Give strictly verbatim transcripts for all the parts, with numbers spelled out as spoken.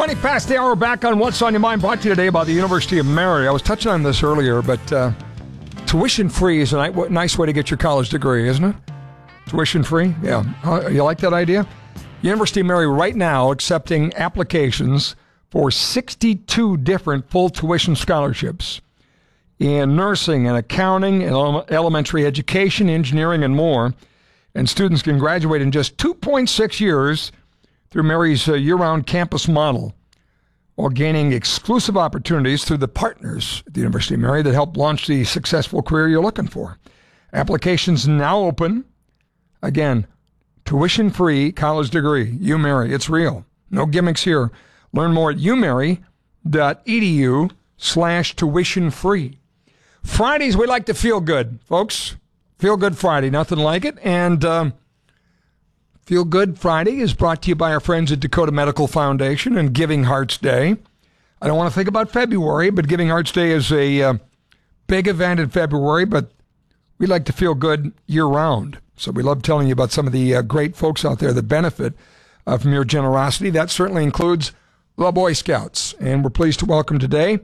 twenty past the hour, back on What's on Your Mind, brought to you today by the University of Mary. I was touching on this earlier, but uh, tuition free is a ni- nice way to get your college degree, isn't it? Tuition free? Yeah. Uh, you like that idea? University of Mary right now accepting applications for sixty-two different full tuition scholarships in nursing and accounting, and elementary education, engineering, and more. And students can graduate in just two point six years through Mary's uh, year-round campus model, while gaining exclusive opportunities through the partners at the University of Mary that help launch the successful career you're looking for. Applications now open. Again, tuition-free college degree. UMary. It's real. No gimmicks here. Learn more at umary.edu slash tuition-free. Fridays, we like to feel good, folks. Feel Good Friday. Nothing like it. And um, Feel Good Friday is brought to you by our friends at Dakota Medical Foundation and Giving Hearts Day. I don't want to think about February, but Giving Hearts Day is a uh, big event in February, but we like to feel good year-round. So we love telling you about some of the uh, great folks out there that benefit uh, from your generosity. That certainly includes the Boy Scouts. And we're pleased to welcome today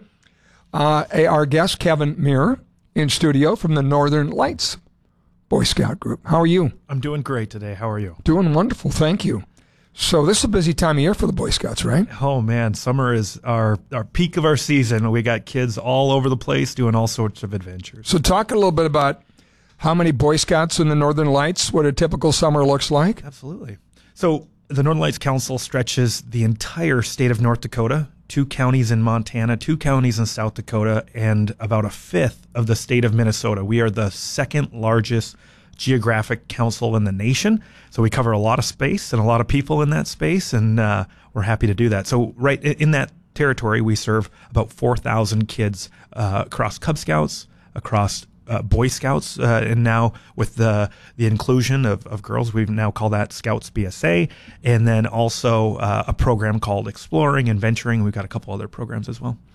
uh, our guest, Kevin Muir, in studio from the Northern Lights Boy Scout group. How are you? I'm doing great today. How are you? Doing wonderful. Thank you. So this is a busy time of year for the Boy Scouts, right? Oh, man. Summer is our, our peak of our season. We got kids all over the place doing all sorts of adventures. So talk a little bit about how many Boy Scouts in the Northern Lights, what a typical summer looks like. Absolutely. So the Northern Lights Council stretches the entire state of North Dakota, two counties in Montana, two counties in South Dakota, and about a fifth of the state of Minnesota. We are the second largest geographic council in the nation. So we cover a lot of space and a lot of people in that space, and uh, we're happy to do that. So right in that territory, we serve about four thousand kids uh, across Cub Scouts, across uh, Boy Scouts, uh, and now with the the inclusion of, of girls, we now call that Scouts B S A, and then also uh, a program called Exploring and Venturing. We've got a couple other programs as well.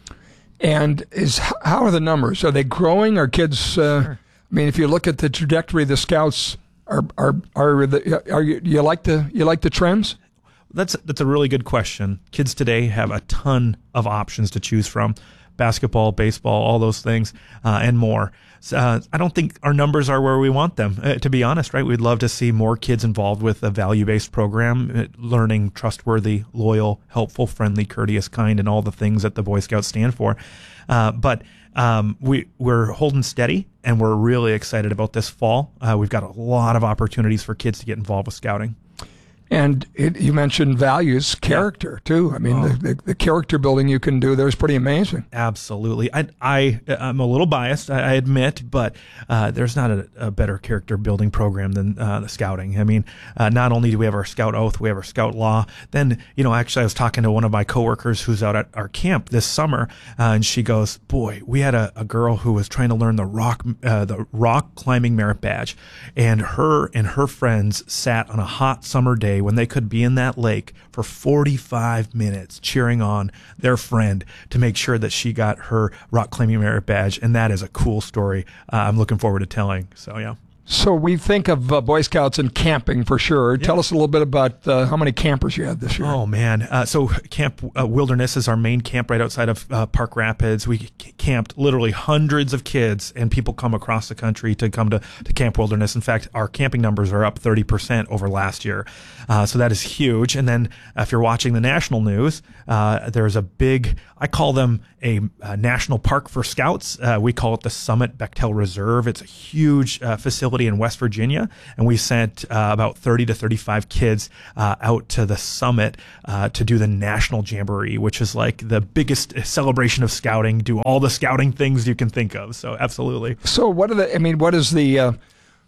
And is how are the numbers? Are they growing? Are kids... Uh, sure. I mean, if you look at the trajectory of the Scouts, are are are the, are you, you like the you like the trends? That's that's a really good question. Kids today have a ton of options to choose from: basketball, baseball, all those things, uh, and more. Uh, I don't think our numbers are where we want them, uh, to be honest. Right? We'd love to see more kids involved with a value-based program, uh, learning trustworthy, loyal, helpful, friendly, courteous, kind, and all the things that the Boy Scouts stand for. Uh, but Um, we, we're holding steady, and we're really excited about this fall. Uh, we've got a lot of opportunities for kids to get involved with scouting. And it, you mentioned values, character, too. I mean, oh. the, the, the character building you can do there is pretty amazing. Absolutely. I, I, I'm a little biased, I, I admit, but uh, there's not a, a better character building program than uh, the scouting. I mean, uh, not only do we have our scout oath, we have our scout law. Then, you know, actually I was talking to one of my coworkers who's out at our camp this summer, uh, and she goes, boy, we had a, a girl who was trying to learn the rock, uh, the rock climbing merit badge, and her and her friends sat on a hot summer day when they could be in that lake for forty-five minutes cheering on their friend to make sure that she got her rock climbing merit badge. And that is a cool story uh, I'm looking forward to telling. So, yeah. So we think of uh, Boy Scouts and camping for sure. Yep. Tell us a little bit about uh, how many campers you had this year. Oh, man. Uh, so Camp uh, Wilderness is our main camp right outside of uh, Park Rapids. We c- camped literally hundreds of kids, and people come across the country to come to, to Camp Wilderness. In fact, our camping numbers are up thirty percent over last year. Uh, so that is huge. And then uh, if you're watching the national news, uh, there's a big, I call them a, a national park for scouts. Uh, we call it the Summit Bechtel Reserve. It's a huge uh, facility in West Virginia, and we sent uh, about thirty to thirty-five kids uh, out to the summit uh, to do the National Jamboree, which is like the biggest celebration of scouting, do all the scouting things you can think of. So absolutely. So what are the, I mean, what is the, uh,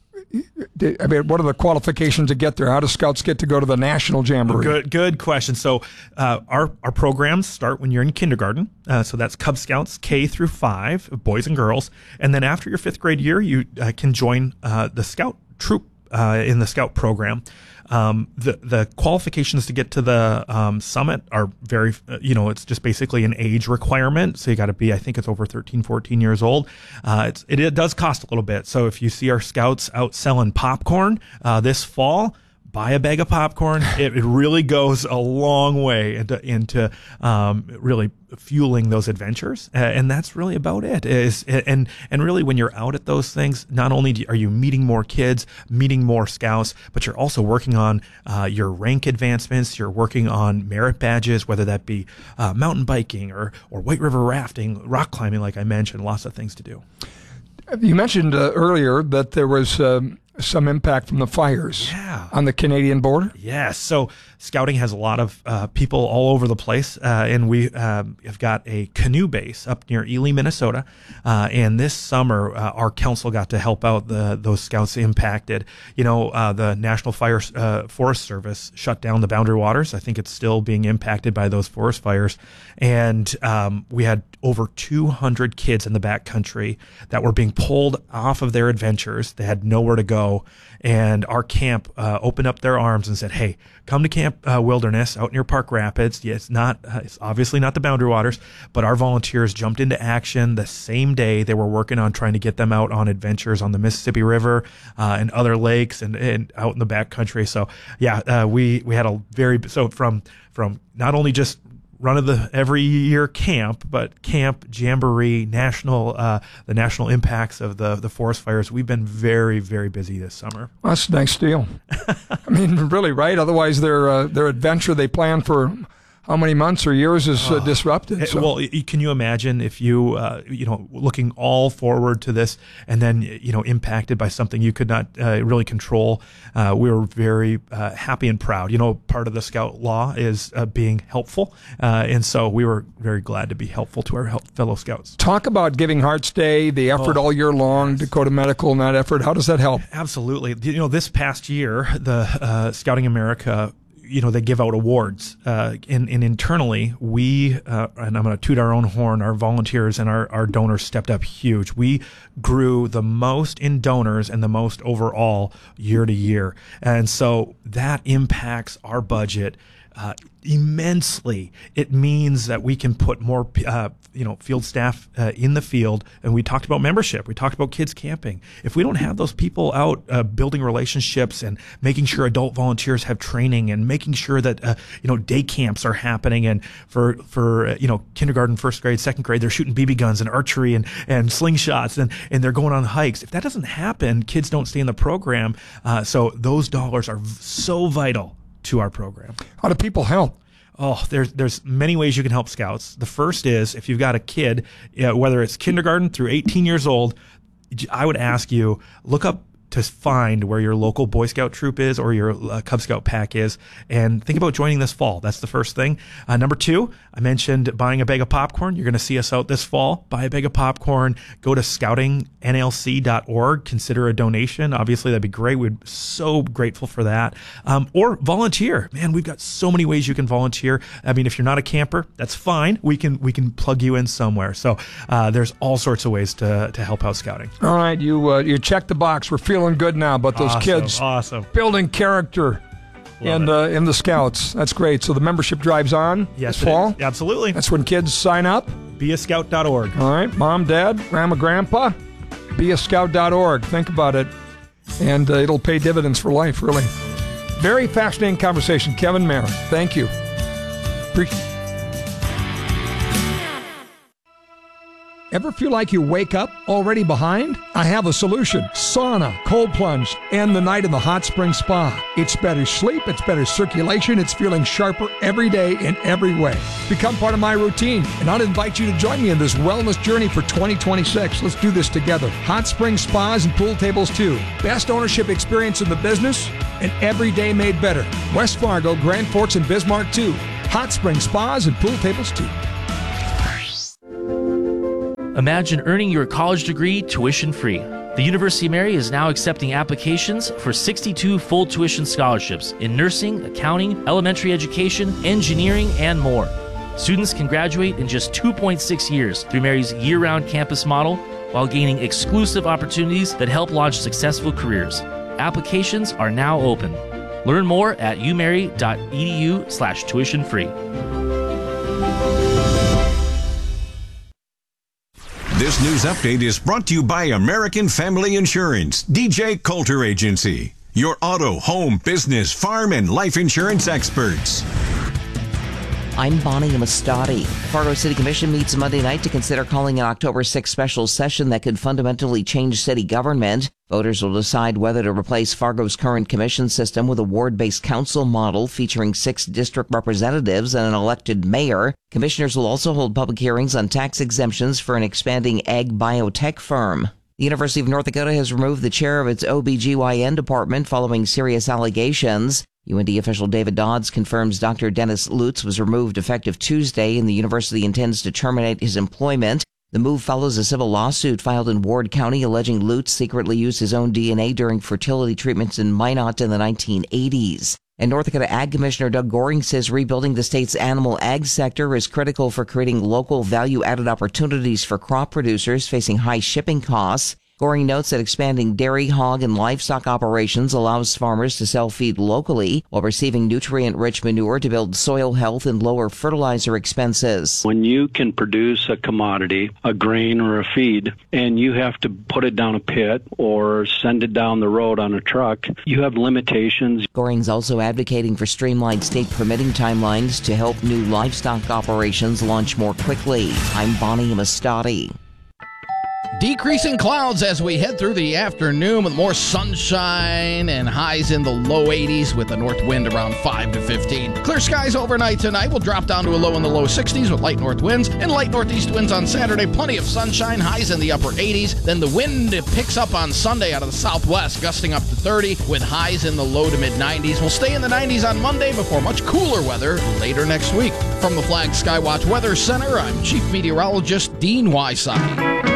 I mean, what are the qualifications to get there? How do scouts get to go to the National Jamboree? Good, good question. So uh, our our programs start when you're in kindergarten. Uh, so that's Cub Scouts K through five, boys and girls. And then after your fifth grade year, you uh, can join uh, the Scout troop uh, in the Scout program. Um, the the qualifications to get to the um, summit are very, uh, you know, it's just basically an age requirement. So you got to be, I think it's over thirteen, fourteen years old. Uh, it's, it, it does cost a little bit. So if you see our scouts out selling popcorn uh, this fall, buy a bag of popcorn. It, it really goes a long way into, into um, really fueling those adventures, uh, and that's really about it. Is and and really, when you're out at those things, not only do, are you meeting more kids, meeting more scouts, but you're also working on uh, your rank advancements. You're working on merit badges, whether that be uh, mountain biking or or White River rafting, rock climbing, like I mentioned. Lots of things to do. You mentioned uh, earlier that there was um, some impact from the fires yeah. on the Canadian border. Yes. So scouting has a lot of uh, people all over the place, uh, and we uh, have got a canoe base up near Ely, Minnesota. Uh, and this summer, uh, our council got to help out the those scouts impacted. You know, uh, the National Fire uh, Forest Service shut down the Boundary Waters. I think it's still being impacted by those forest fires, and um, we had over two hundred kids in the backcountry that were being pulled off of their adventures. They had nowhere to go, and our camp uh, opened up their arms and said, "Hey, come to Camp uh, Wilderness out near Park Rapids." Yeah, it's not, uh, it's obviously not the Boundary Waters, but our volunteers jumped into action the same day. They were working on trying to get them out on adventures on the Mississippi River uh, and other lakes and, and out in the backcountry. So yeah, uh, we we had a very so from from not only just run of the every year camp, but camp, jamboree, national, uh, the national impacts of the, the forest fires. We've been very, very busy this summer. Well, that's a nice deal. I mean, really, right? Otherwise, their uh, their adventure they plan for how many months or years is uh, disrupted. So. Well, can you imagine if you, uh, you know, looking all forward to this and then, you know, impacted by something you could not uh, really control? Uh, we were very uh, happy and proud. You know, part of the Scout law is uh, being helpful. Uh, and so we were very glad to be helpful to our help, fellow Scouts. Talk about Giving Hearts Day, the effort oh, all year long, yes. Dakota Medical and that effort. How does that help? Absolutely. You know, this past year, the uh, Scouting America, you know, they give out awards, uh, and, and internally we, uh, and I'm going to toot our own horn, our volunteers and our, our donors stepped up huge. We grew the most in donors and the most overall year to year. And so that impacts our budget uh, immensely. It means that we can put more, uh, you know, field staff uh, in the field. And we talked about membership. We talked about kids camping. If we don't have those people out uh, building relationships and making sure adult volunteers have training and making sure that, uh, you know, day camps are happening, and for, for uh, you know, kindergarten, first grade, second grade, they're shooting B B guns and archery and, and slingshots and, and they're going on hikes. If that doesn't happen, kids don't stay in the program. Uh, so those dollars are v- so vital to our program. How do people help? Oh, there's there's many ways you can help Scouts. The first is if you've got a kid, uh, whether it's kindergarten through eighteen years old, I would ask you, look up to find where your local Boy Scout troop is or your uh, Cub Scout pack is, and think about joining this fall. That's the first thing. Uh, number two, I mentioned buying a bag of popcorn. You're going to see us out this fall. Buy a bag of popcorn. Go to scouting N L C dot org. Consider a donation. Obviously, that'd be great. We'd be so grateful for that. Um, or volunteer. Man, we've got so many ways you can volunteer. I mean, if you're not a camper, that's fine. We can we can plug you in somewhere. So uh, there's all sorts of ways to to help out Scouting. All right, you uh, you check the box. We're feeling good now, but those awesome, kids awesome. building character in uh, in the Scouts. That's great. So the membership drive's on yes, this fall? Is. Absolutely. That's when kids sign up? be a scout dot org. All right. Mom, Dad, Grandma, Grandpa, be a scout dot org. Think about it. And uh, it'll pay dividends for life, really. Very fascinating conversation. Kevin Merritt, thank you. Appreciate Ever feel like you wake up already behind? I have a solution. Sauna, cold plunge, and the night in the hot spring spa. It's better sleep, it's better circulation, it's feeling sharper every day in every way. Become part of my routine, and I'll invite you to join me in this wellness journey for twenty twenty-six. Let's do this together. Hot spring spas and pool tables too. Best ownership experience in the business, and every day made better. West Fargo, Grand Forks, and Bismarck too. Hot spring spas and pool tables too. Imagine earning your college degree tuition-free. The University of Mary is now accepting applications for sixty-two full tuition scholarships in nursing, accounting, elementary education, engineering, and more. Students can graduate in just two point six years through Mary's year-round campus model while gaining exclusive opportunities that help launch successful careers. Applications are now open. Learn more at umary.edu slash tuition free. This news update is brought to you by American Family Insurance, D J Coulter Agency. your auto, home, business, farm, and life insurance experts. I'm Bonnie Amistadi. Fargo City Commission meets Monday night to consider calling an October sixth special session that could fundamentally change city government. Voters will decide whether to replace Fargo's current commission system with a ward-based council model featuring six district representatives and an elected mayor. Commissioners will also hold public hearings on tax exemptions for an expanding ag biotech firm. The University of North Dakota has removed the chair of its O B G Y N department following serious allegations. U N D official David Dodds confirms Doctor Dennis Lutz was removed effective Tuesday, and the university intends to terminate his employment. The move follows a civil lawsuit filed in Ward County alleging Lutz secretly used his own D N A during fertility treatments in Minot in the nineteen eighties. And North Dakota Ag Commissioner Doug Goring says rebuilding the state's animal ag sector is critical for creating local value-added opportunities for crop producers facing high shipping costs. Goring notes that expanding dairy, hog, and livestock operations allows farmers to sell feed locally while receiving nutrient-rich manure to build soil health and lower fertilizer expenses. When you can produce a commodity, a grain or a feed, and you have to put it down a pit or send it down the road on a truck, you have limitations. Goring's also advocating for streamlined state permitting timelines to help new livestock operations launch more quickly. I'm Bonnie Amistadi. Decreasing clouds as we head through the afternoon with more sunshine and highs in the low eighties with a north wind around five to fifteen. Clear skies overnight tonight. We'll drop down to a low in the low sixties with light north winds and light northeast winds on Saturday. Plenty of sunshine, highs in the upper eighties. Then the wind picks up on Sunday out of the southwest, gusting up to thirty with highs in the low to mid nineties. We'll stay in the nineties on Monday before much cooler weather later next week. From the Flag Skywatch Weather Center, I'm Chief Meteorologist Dean Wysocki.